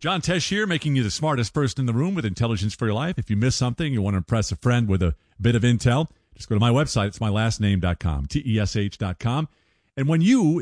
John Tesh here, making you the smartest person in the room with intelligence for your life. If you miss something, you want to impress a friend with a bit of intel, just go to my website. It's mylastname.com, TESH.com. And when you